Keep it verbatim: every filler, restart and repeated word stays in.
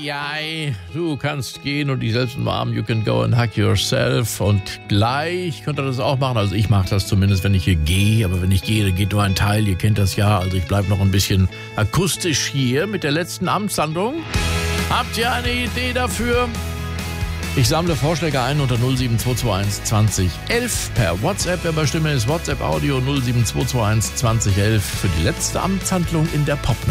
Eieiei, du kannst gehen und dich selbst umarmen. You can go and hug yourself. Und gleich könnt ihr das auch machen. Also ich mache das zumindest, wenn ich hier gehe. Aber wenn ich gehe, dann geht nur ein Teil. Ihr kennt das ja. Also ich bleibe noch ein bisschen akustisch hier mit der letzten Amtshandlung. Habt ihr eine Idee dafür? Ich sammle Vorschläge ein unter null sieben zwei zwei eins zwanzig elf per WhatsApp. Wer bei Stimme ist, WhatsApp Audio null sieben zwei zwei eins zwanzig elf für die letzte Amtshandlung in der Pop.